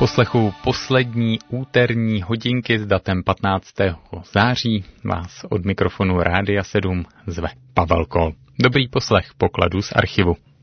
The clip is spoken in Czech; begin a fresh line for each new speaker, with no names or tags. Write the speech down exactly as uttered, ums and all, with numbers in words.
poslechu poslední úterní hodinky s datem patnáctého září vás od mikrofonu Rádia sedm zve Pavel Kol. Dobrý poslech pokladu z archivu.